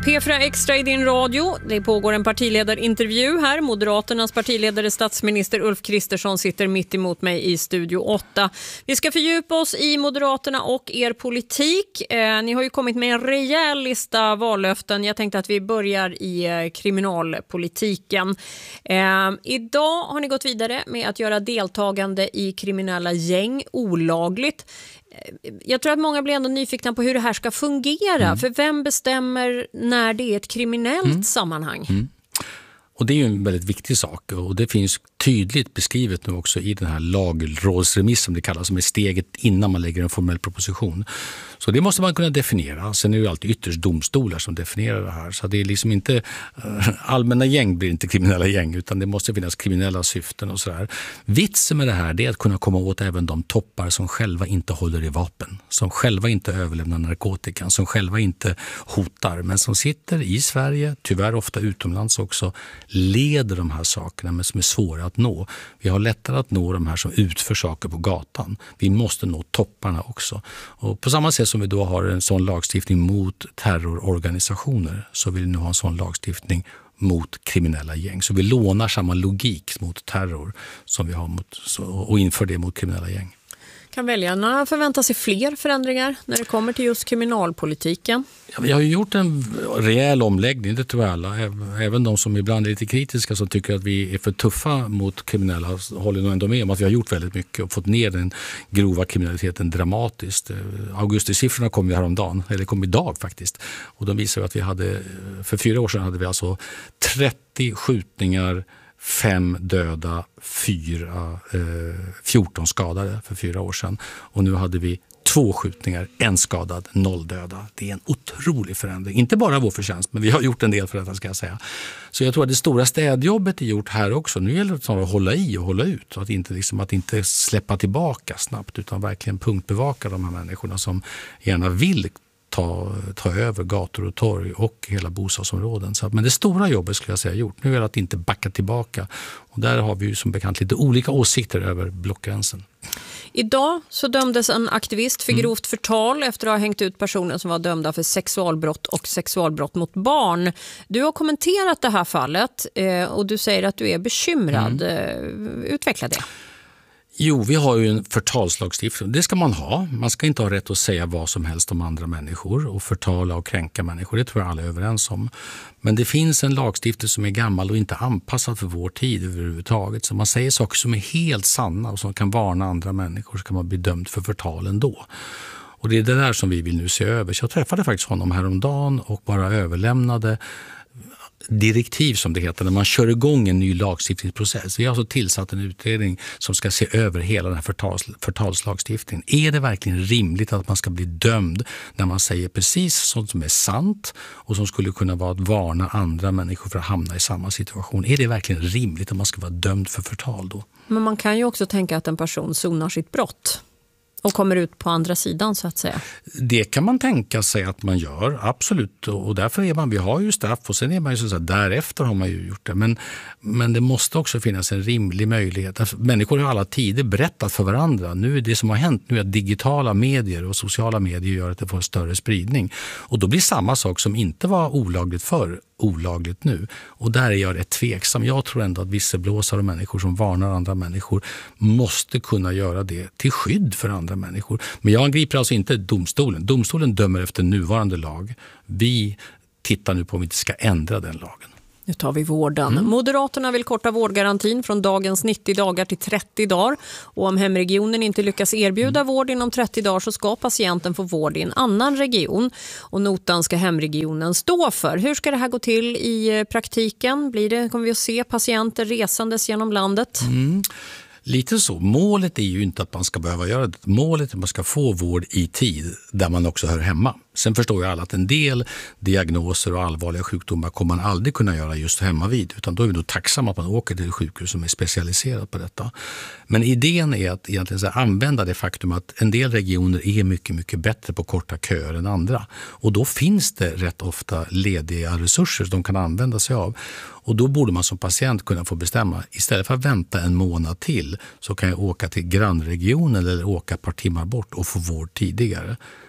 P4 Extra i din radio. Det pågår en partiledarintervju här. Moderaternas partiledare statsminister Ulf Kristersson sitter mitt emot mig i Studio 8. Vi ska fördjupa oss i Moderaterna och er politik. Ni har ju kommit med en rejäl lista vallöften. Jag tänkte att vi börjar i kriminalpolitiken. Idag har ni gått vidare med att göra deltagande i kriminella gäng olagligt. Jag tror att många blir ändå nyfikna på hur det här ska fungera. För vem bestämmer när det är ett kriminellt sammanhang? Och det är ju en väldigt viktig sak, och det finns tydligt beskrivet nu också i den här lagrådsremiss som det kallas, som är steget innan man lägger en formell proposition. Så det måste man kunna definiera. Sen är det ju alltid ytterst domstolar som definierar det här. Så det är liksom inte allmänna gäng blir inte kriminella gäng, utan det måste finnas kriminella syften och sådär. Vitsen med det här är att kunna komma åt även de toppar som själva inte håller i vapen, som själva inte överlämnar narkotikan, som själva inte hotar, men som sitter i Sverige, tyvärr ofta utomlands också, leder de här sakerna men som är svåra att nå. Vi har lättare att nå de här som utför saker på gatan. Vi måste nå topparna också. Och på samma sätt som vi då har en sån lagstiftning mot terrororganisationer, så vill vi nu ha en sån lagstiftning mot kriminella gäng. Så vi lånar samma logik mot terror som vi har och inför det mot kriminella gäng. Kan väljarna förvänta sig fler förändringar när det kommer till just kriminalpolitiken? Ja, vi har ju gjort en rejäl omläggning, det tror jag alla. Även de som ibland är lite kritiska, som tycker att vi är för tuffa mot kriminella, håller nog ändå med om att vi har gjort väldigt mycket och fått ner den grova kriminaliteten dramatiskt. Augustisiffrorna kom ju häromdagen, eller kom idag faktiskt. Och de visar att vi hade, för 4 år sedan hade vi alltså 30 skjutningar, 5 döda, 14 skadade för 4 år sedan. Och nu hade vi 2 skjutningar, 1 skadad, 0 döda. Det är en otrolig förändring. Inte bara vår förtjänst, men vi har gjort en del för detta, ska jag säga. Så jag tror att det stora städjobbet är gjort här också. Nu gäller det att hålla i och hålla ut. Och att inte släppa tillbaka snabbt, utan verkligen punktbevaka de här människorna som gärna vill ta över gator och torg och hela bostadsområden. Men det stora jobbet skulle jag säga gjort. Nu är det att inte backa tillbaka. Och där har vi ju som bekant lite olika åsikter över blockgränsen. Idag så dömdes en aktivist för grovt förtal efter att ha hängt ut personer som var dömda för sexualbrott och sexualbrott mot barn. Du har kommenterat det här fallet och du säger att du är bekymrad. Utveckla det. Jo, vi har ju en förtalslagstiftning. Det ska man ha. Man ska inte ha rätt att säga vad som helst om andra människor och förtala och kränka människor. Det tror jag alla är överens om. Men det finns en lagstiftning som är gammal och inte anpassad för vår tid överhuvudtaget. Så man säger saker som är helt sanna och som kan varna andra människor, så kan man bli dömd för förtal ändå. Och det är det där som vi vill nu se över. Så jag träffade faktiskt honom häromdagen och bara överlämnade direktiv, som det heter, när man kör igång en ny lagstiftningsprocess. Vi har alltså tillsatt en utredning som ska se över hela den här förtalslagstiftningen. Är det verkligen rimligt att man ska bli dömd när man säger precis sånt som är sant och som skulle kunna vara att varna andra människor för att hamna i samma situation? Är det verkligen rimligt att man ska vara dömd för förtal då? Men man kan ju också tänka att en person sonar sitt brott och kommer ut på andra sidan, så att säga. Det kan man tänka sig att man gör, absolut. Och därför är vi har ju straff, och sen är man ju så att säga, därefter har man ju gjort det. Men det måste också finnas en rimlig möjlighet. Alltså, människor har alla tider berättat för varandra. Nu är det som har hänt nu att digitala medier och sociala medier gör att det får en större spridning. Och då blir samma sak som inte var olagligt förr olagligt nu. Och där är jag rätt tveksam. Jag tror ändå att visselblåsare och människor som varnar andra människor måste kunna göra det till skydd för andra människor. Men jag angriper alltså inte domstolen. Domstolen dömer efter nuvarande lag. Vi tittar nu på om vi inte ska ändra den lagen. Nu tar vi vården. Moderaterna vill korta vårdgarantin från dagens 90 dagar till 30 dagar. Och om hemregionen inte lyckas erbjuda vård inom 30 dagar så ska patienten få vård i en annan region. Och notan ska hemregionen stå för. Hur ska det här gå till i praktiken? Kommer vi att se patienter resandes genom landet? Lite så. Målet är ju inte att man ska behöva göra det. Målet är att man ska få vård i tid där man också hör hemma. Sen förstår jag alla att en del diagnoser och allvarliga sjukdomar kommer man aldrig kunna göra just hemma vid. Utan då är vi nog tacksamma att man åker till ett sjukhus som är specialiserat på detta. Men idén är att egentligen använda det faktum att en del regioner är mycket, mycket bättre på korta köer än andra. Och då finns det rätt ofta lediga resurser som de kan använda sig av. Och då borde man som patient kunna få bestämma, istället för att vänta en månad till så kan jag åka till grannregionen eller åka ett par timmar bort och få vård tidigare.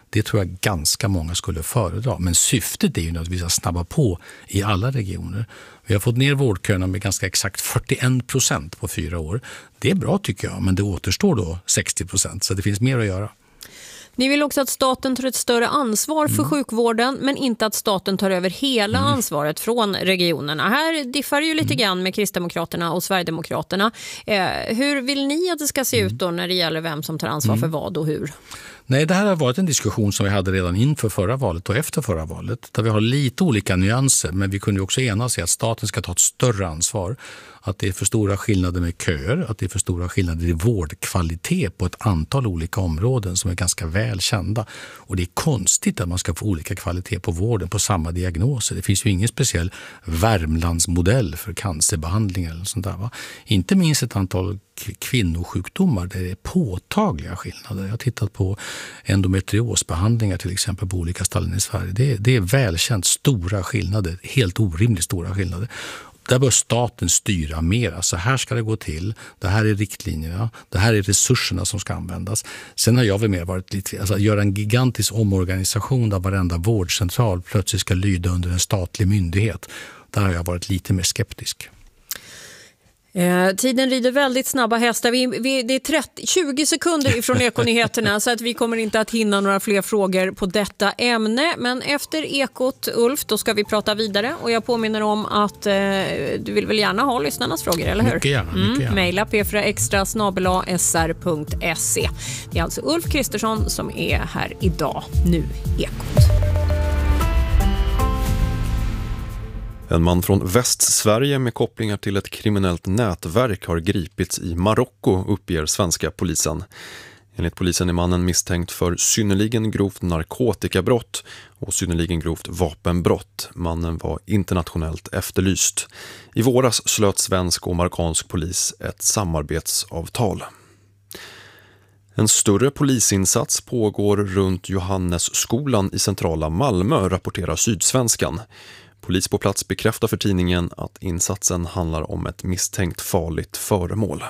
Det tror jag ganska många skulle föredra. Men syftet är ju att vi ska snabba på i alla regioner. Vi har fått ner vårdköerna med ganska exakt 41% på 4 år. Det är bra tycker jag, men det återstår då 60%, så det finns mer att göra. Ni vill också att staten tar ett större ansvar för sjukvården, men inte att staten tar över hela ansvaret från regionerna. Här diffar ju lite grann med Kristdemokraterna och Sverigedemokraterna. Hur vill ni att det ska se ut då när det gäller vem som tar ansvar för vad och hur? Nej, det här har varit en diskussion som vi hade redan inför förra valet och efter förra valet, där vi har lite olika nyanser, men vi kunde också enas i att staten ska ta ett större ansvar. Att det är för stora skillnader med köer, att det är för stora skillnader i vårdkvalitet på ett antal olika områden som är ganska väl kända. Och det är konstigt att man ska få olika kvalitet på vården på samma diagnoser. Det finns ju ingen speciell Värmlandsmodell för cancerbehandling eller sånt där, va? Inte minst ett antal kvinnosjukdomar där det är påtagliga skillnader. Jag har tittat på endometriosbehandlingar till exempel på olika ställen i Sverige. Det är välkänt stora skillnader, helt orimligt stora skillnader. Där bör staten styra mer. Så här ska det gå till. Det här är riktlinjerna. Det här är resurserna som ska användas. Sen har jag väl mer varit lite... Alltså, göra en gigantisk omorganisation där varenda vårdcentral plötsligt ska lyda under en statlig myndighet. Där har jag varit lite mer skeptisk. Tiden rider väldigt snabba hästar. Det är 20 sekunder ifrån Ekonyheterna så att vi kommer inte att hinna några fler frågor på detta ämne. Men efter Ekot, Ulf, då ska vi prata vidare. Och jag påminner om att du vill väl gärna ha lyssnarnas frågor, eller hur? Mycket gärna. Maila p4extra@sr.se. Det är alltså Ulf Kristersson som är här idag. Nu Ekot. En man från Västsverige med kopplingar till ett kriminellt nätverk har gripits i Marocko, uppger svenska polisen. Enligt polisen är mannen misstänkt för synnerligen grovt narkotikabrott och synnerligen grovt vapenbrott. Mannen var internationellt efterlyst. I våras slöt svensk och marockansk polis ett samarbetsavtal. En större polisinsats pågår runt Johannesskolan i centrala Malmö, rapporterar Sydsvenskan. Polis på plats bekräftar för tidningen att insatsen handlar om ett misstänkt farligt föremål.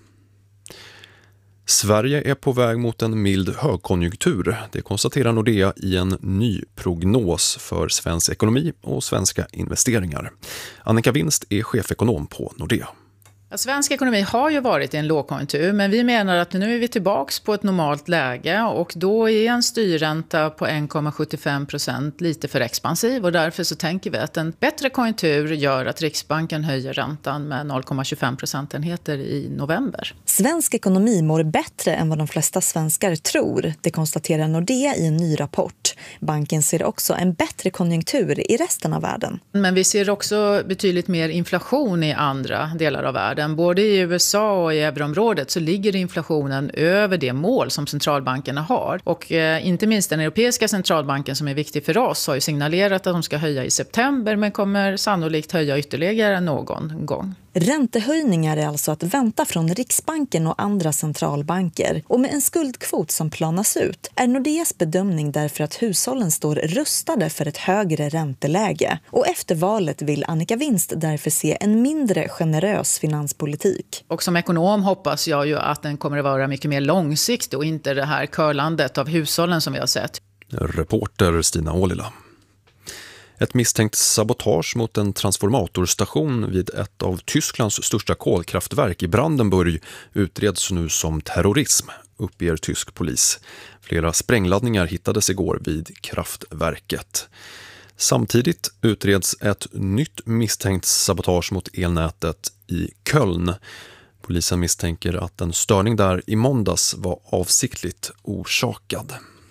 Sverige är på väg mot en mild högkonjunktur. Det konstaterar Nordea i en ny prognos för svensk ekonomi och svenska investeringar. Annika Winst är chefekonom på Nordea. Svensk ekonomi har ju varit i en lågkonjunktur, men vi menar att nu är vi tillbaks på ett normalt läge och då är en styrränta på 1,75% lite för expansiv och därför så tänker vi att en bättre konjunktur gör att Riksbanken höjer räntan med 0,25 procentenheter i november. Svensk ekonomi mår bättre än vad de flesta svenskar tror, det konstaterar Nordea i en ny rapport. Banken ser också en bättre konjunktur i resten av världen. Men vi ser också betydligt mer inflation i andra delar av världen. Både i USA och i euroområdet så ligger inflationen över det mål som centralbankerna har. Och inte minst den europeiska centralbanken som är viktig för oss har ju signalerat att de ska höja i september men kommer sannolikt höja ytterligare någon gång. Räntehöjningar är alltså att vänta från Riksbanken och andra centralbanker. Och med en skuldkvot som planas ut är Nordeas bedömning därför att hushållen står rustade för ett högre ränteläge. Och efter valet vill Annika Winst därför se en mindre generös finanspolitik. Och som ekonom hoppas jag ju att den kommer att vara mycket mer långsiktig och inte det här curlandet av hushållen som vi har sett. Reporter Stina Ålila. Ett misstänkt sabotage mot en transformatorstation vid ett av Tysklands största kolkraftverk i Brandenburg utreds nu som terrorism, uppger tysk polis. Flera sprängladdningar hittades igår vid kraftverket. Samtidigt utreds ett nytt misstänkt sabotage mot elnätet i Köln. Polisen misstänker att en störning där i måndags var avsiktligt orsakad.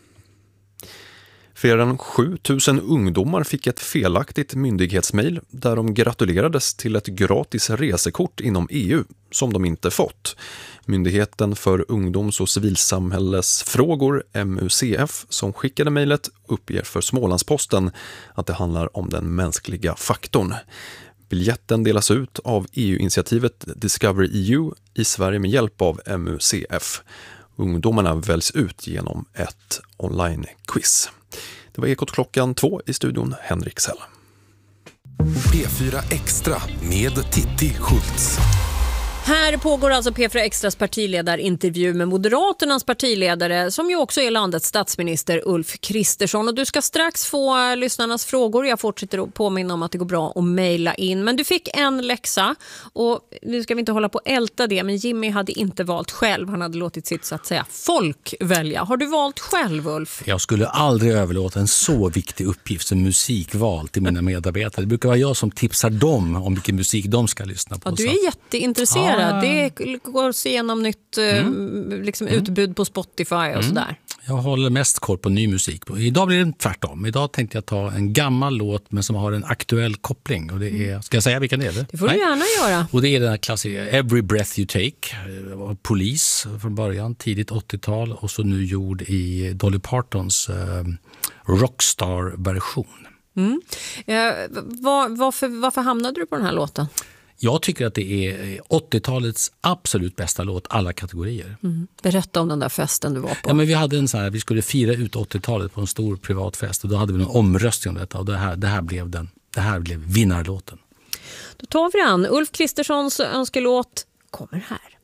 Fler än 7 000 ungdomar fick ett felaktigt myndighetsmejl där de gratulerades till ett gratis resekort inom EU som de inte fått. Myndigheten för ungdoms- och civilsamhällesfrågor, MUCF, som skickade mejlet uppger för Smålandsposten att det handlar om den mänskliga faktorn. Biljetten delas ut av EU-initiativet Discover EU i Sverige med hjälp av MUCF. Ungdomarna väljs ut genom ett online-quiz. Det var Ekot klockan 2 i studion, Henrik Sell. P4 Extra med Titti Schultz. Här pågår alltså P4 Extras partiledarintervju med Moderaternas partiledare som ju också är landets statsminister Ulf Kristersson. Och du ska strax få lyssnarnas frågor. Jag fortsätter att påminna om att det går bra att mejla in. Men du fick en läxa och nu ska vi inte hålla på att älta det. Men Jimmy hade inte valt själv. Han hade låtit sitt så att säga folk välja. Har du valt själv, Ulf? Jag skulle aldrig överlåta en så viktig uppgift som musikval till mina medarbetare. Det brukar vara jag som tipsar dem om vilken musik de ska lyssna på. Ja, du är jätteintresserad. Det går att se igenom nytt utbud på Spotify och sådär. Jag håller mest koll på ny musik. Idag blir det tvärtom. Idag tänkte jag ta en gammal låt men som har en aktuell koppling. Och det är, ska jag säga vilken det är? Det får du gärna göra. Och det är den här klassiska Every Breath You Take. Police från början, tidigt 80-tal. Och så nu gjord i Dolly Partons Rockstar-version. Varför hamnade du på den här låten? Jag tycker att det är 80-talets absolut bästa låt, alla kategorier. Berätta om den där festen du var på. Ja, men vi hade en så här, vi skulle fira ut 80-talet på en stor privat fest och då hade vi en omröstning om detta och det här blev vinnarlåten. Då tar vi den. Ulf Kristerssons önskelåt kommer här.